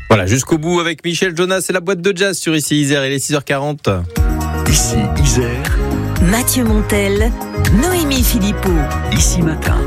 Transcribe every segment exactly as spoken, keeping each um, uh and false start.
Voilà, jusqu'au bout avec Michel Jonas et la boîte de jazz sur Ici Isère, il est six heures quarante. Ici Isère, Mathieu Montel, Noémie Philippot. Ici Matin.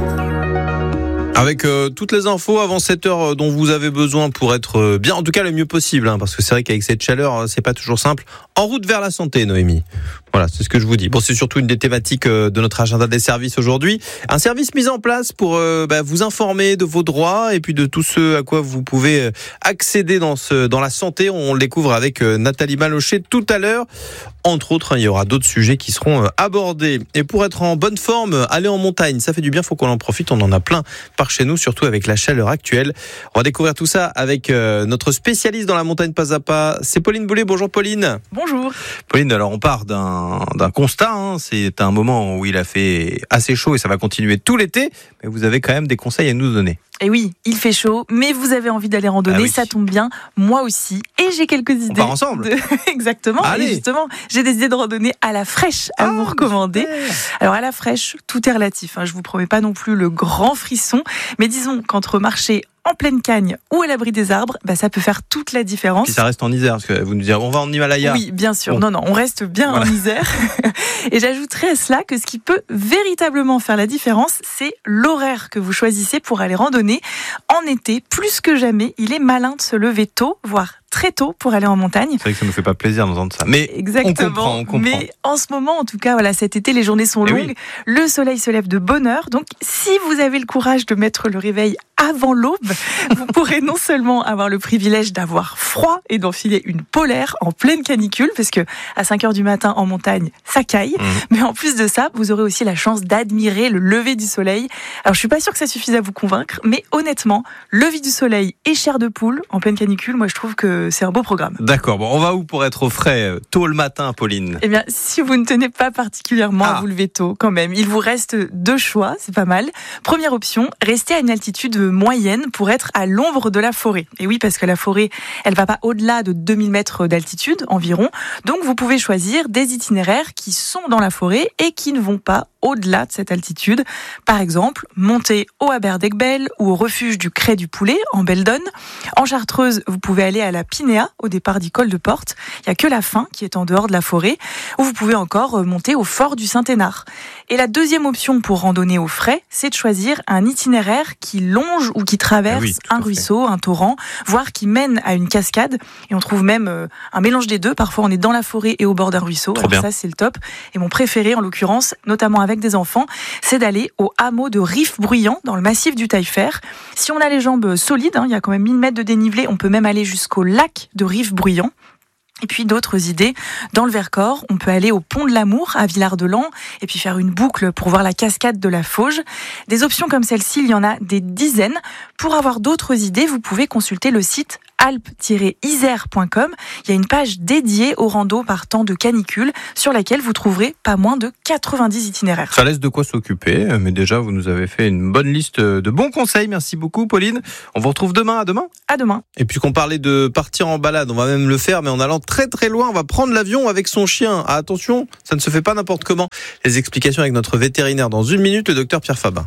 Avec euh, toutes les infos avant sept heures euh, dont vous avez besoin pour être euh, bien, en tout cas le mieux possible, hein, parce que c'est vrai qu'avec cette chaleur, euh, c'est pas toujours simple. En route vers la santé, Noémie. Voilà, c'est ce que je vous dis. Bon, c'est surtout une des thématiques euh, de notre agenda des services aujourd'hui. Un service mis en place pour euh, bah, vous informer de vos droits et puis de tout ce à quoi vous pouvez accéder dans ce dans la santé. On le découvre avec euh, Nathalie Malochet tout à l'heure. Entre autres, hein, il y aura d'autres sujets qui seront euh, abordés. Et pour être en bonne forme, aller en montagne, ça fait du bien, faut qu'on en profite. On en a plein par chez nous, surtout avec la chaleur actuelle. On va découvrir tout ça avec euh, notre spécialiste dans la montagne pas à pas. C'est Pauline Boulet. Bonjour Pauline. Bonjour. Pauline, alors on part d'un, d'un constat. Hein. C'est un moment où il a fait assez chaud et ça va continuer tout l'été. Mais vous avez quand même des conseils à nous donner. Et oui, il fait chaud, mais vous avez envie d'aller randonner, ah oui. Ça tombe bien, moi aussi. Et j'ai quelques idées. On part ensemble. De... Exactement. Allez. Et justement, j'ai des idées de randonnée à la fraîche à ah, vous recommander. Alors à la fraîche, tout est relatif. Hein. Je vous promets pas non plus le grand frisson, mais disons qu'entre marcher en pleine cagne ou à l'abri des arbres, bah ça peut faire toute la différence. Si ça reste en Isère, parce que vous nous direz, on va en Himalaya. Oui, bien sûr. Bon. Non, non, on reste bien voilà. en Isère. Et j'ajouterai à cela que ce qui peut véritablement faire la différence, c'est l'horaire que vous choisissez pour aller randonner. En été, plus que jamais, il est malin de se lever tôt, voire très tôt pour aller en montagne. C'est vrai que ça ne nous fait pas plaisir d'entendre ça. Mais Exactement. on comprend, on comprend. Mais en ce moment, en tout cas, voilà, cet été, les journées sont longues. Oui. Le soleil se lève de bonne heure. Donc, si vous avez le courage de mettre le réveil avant l'aube, vous pourrez non seulement avoir le privilège d'avoir froid et d'enfiler une polaire en pleine canicule, parce que à cinq heures du matin en montagne, ça caille. Mmh. Mais en plus de ça, vous aurez aussi la chance d'admirer le lever du soleil. Alors, je suis pas sûre que ça suffise à vous convaincre, mais honnêtement, lever du soleil et chair de poule en pleine canicule, moi, je trouve que c'est un beau programme. D'accord. Bon, on va où pour être au frais tôt le matin, Pauline ? Eh bien, si vous ne tenez pas particulièrement ah. à vous lever tôt, quand même, il vous reste deux choix, c'est pas mal. Première option, rester à une altitude moyenne pour être à l'ombre de la forêt. Et oui, parce que la forêt, elle va pas au-delà de deux mille mètres d'altitude environ. Donc, vous pouvez choisir des itinéraires qui sont dans la forêt et qui ne vont pas au-delà de cette altitude. Par exemple, monter au Haber-d'Egbel ou au refuge du Crêt du Poulet en Beldonne. En Chartreuse, vous pouvez aller à la Pinéa au départ d'Icole de Porte. Il n'y a que la fin qui est en dehors de la forêt. Ou vous pouvez encore monter au fort du Saint-Hénard. Et la deuxième option pour randonner au frais, c'est de choisir un itinéraire qui longe ou qui traverse ah oui, un ruisseau, un torrent, voire qui mène à une cascade. Et on trouve même euh, un mélange des deux. Parfois, on est dans la forêt et au bord d'un ruisseau. Trop Alors bien. Ça, c'est le top. Et mon préféré, en l'occurrence, notamment avec des enfants, c'est d'aller au hameau de Riff-Bruyant, dans le massif du Taillefer. Si on a les jambes solides, hein, il y a quand même mille mètres de dénivelé, on peut même aller jusqu'au lac de Riff-Bruyant. Et puis d'autres idées, dans le Vercors, on peut aller au Pont de l'Amour à Villard-de-Lans et puis faire une boucle pour voir la cascade de la Fauge. Des options comme celle-ci, il y en a des dizaines. Pour avoir d'autres idées, vous pouvez consulter le site alpes tiret isère point com. Il y a une page dédiée aux randos par temps de canicule sur laquelle vous trouverez pas moins de quatre-vingt-dix itinéraires. Ça laisse de quoi s'occuper, mais déjà vous nous avez fait une bonne liste de bons conseils. Merci beaucoup Pauline. On vous retrouve demain. À demain. À demain. Et puisqu'on parlait de partir en balade, on va même le faire, mais en allant très très loin, on va prendre l'avion avec son chien. Ah, attention, ça ne se fait pas n'importe comment. Les explications avec notre vétérinaire dans une minute, le docteur Pierre Fabin.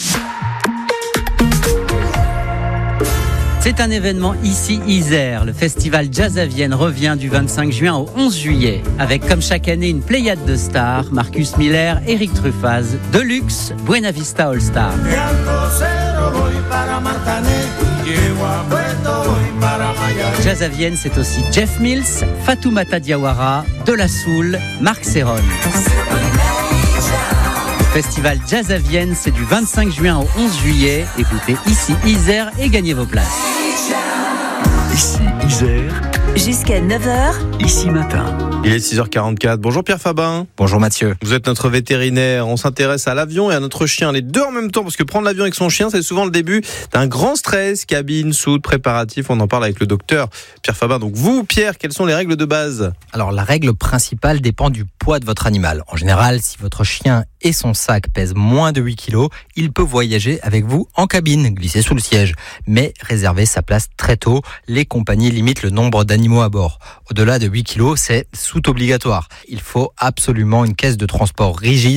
C'est un événement ici Isère. Le festival Jazz à Vienne revient du vingt-cinq juin au onze juillet. Avec comme chaque année une pléiade de stars. Marcus Miller, Eric Truffaz, Deluxe, Buena Vista All Star. Jazz à Vienne, c'est aussi Jeff Mills, Fatoumata Diawara, De La Soul, Marc Serron. Festival Jazz à Vienne, c'est du vingt-cinq juin au onze juillet. Écoutez ici Isère et gagnez vos places. Ici Isère. Jusqu'à neuf heures. Ici Matin. Il est six heures quarante-quatre. Bonjour Pierre Fabin. Bonjour Mathieu. Vous êtes notre vétérinaire. On s'intéresse à l'avion et à notre chien. Les deux en même temps, parce que prendre l'avion avec son chien, c'est souvent le début d'un grand stress. Cabine, soude, préparatif. On en parle avec le docteur Pierre Fabin. Donc vous, Pierre, quelles sont les règles de base ? Alors la règle principale dépend du poids de votre animal. En général, si votre chien et son sac pèsent moins de huit kilos, il peut voyager avec vous en cabine, glisser sous le siège. Mais réservez sa place très tôt. Les compagnies limitent le nombre d'animaux à bord. Au-delà de huit kilos, c'est sous obligatoire. Il faut absolument une caisse de transport rigide,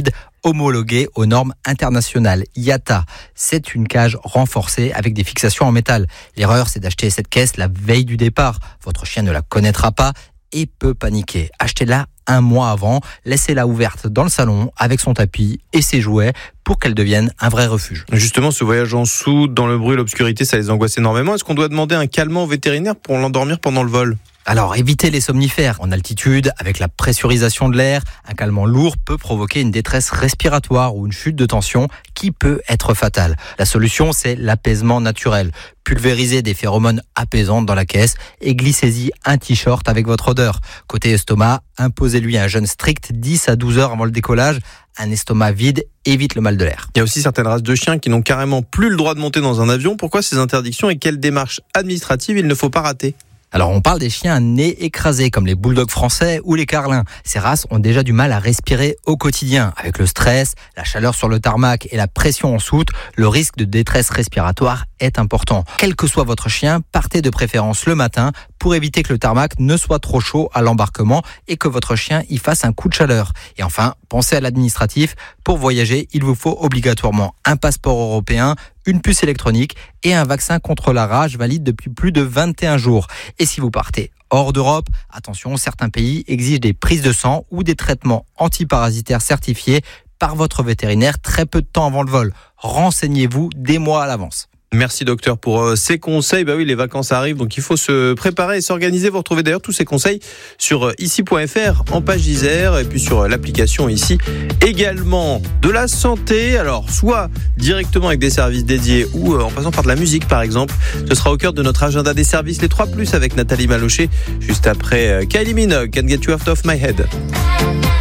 homologuée aux normes internationales I A T A. C'est une cage renforcée avec des fixations en métal. L'erreur, c'est d'acheter cette caisse la veille du départ. Votre chien ne la connaîtra pas et peut paniquer. Achetez-la un mois avant, laissez-la ouverte dans le salon avec son tapis et ses jouets pour qu'elle devienne un vrai refuge. Justement, ce voyage en soute, dans le bruit, l'obscurité, ça les angoisse énormément. Est-ce qu'on doit demander un calmant au vétérinaire pour l'endormir pendant le vol ? Alors, évitez les somnifères. En altitude, avec la pressurisation de l'air, un calmant lourd peut provoquer une détresse respiratoire ou une chute de tension qui peut être fatale. La solution, c'est l'apaisement naturel. Pulvérisez des phéromones apaisantes dans la caisse et glissez-y un t-shirt avec votre odeur. Côté estomac, imposez-lui un jeûne strict dix à douze heures avant le décollage. Un estomac vide évite le mal de l'air. Il y a aussi certaines races de chiens qui n'ont carrément plus le droit de monter dans un avion. Pourquoi ces interdictions et quelles démarches administratives il ne faut pas rater ? Alors on parle des chiens à nez écrasé comme les bulldogs français ou les carlins. Ces races ont déjà du mal à respirer au quotidien. Avec le stress, la chaleur sur le tarmac et la pression en soute, le risque de détresse respiratoire est important. Quel que soit votre chien, partez de préférence le matin pour éviter que le tarmac ne soit trop chaud à l'embarquement et que votre chien y fasse un coup de chaleur. Et enfin, pensez à l'administratif. Pour voyager, il vous faut obligatoirement un passeport européen, une puce électronique et un vaccin contre la rage valide depuis plus de vingt et un jours. Et si vous partez hors d'Europe, attention, certains pays exigent des prises de sang ou des traitements antiparasitaires certifiés par votre vétérinaire très peu de temps avant le vol. Renseignez-vous des mois à l'avance. Merci docteur pour euh, ces conseils. Bah oui, les vacances arrivent, donc il faut se préparer et s'organiser. Vous retrouvez d'ailleurs tous ces conseils sur euh, ici point f r en page Isère et puis sur euh, l'application ici également. De la santé, alors soit directement avec des services dédiés ou euh, en passant par de la musique par exemple. Ce sera au cœur de notre agenda des services les trois plus avec Nathalie Malochet juste après euh, Kylie Minogue, Can't Get You Out of My Head.